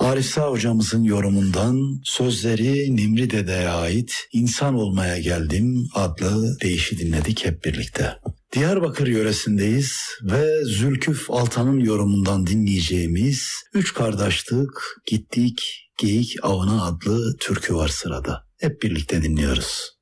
Arif Sağ hocamızın yorumundan sözleri Nimri Dede'ye ait İnsan Olmaya Geldim adlı deyişi dinledik hep birlikte. Diyarbakır yöresindeyiz ve Zülküf Altan'ın yorumundan dinleyeceğimiz Üç Kardeşlik Gittik Geyik Avına adlı türkü var sırada. Hep birlikte dinliyoruz.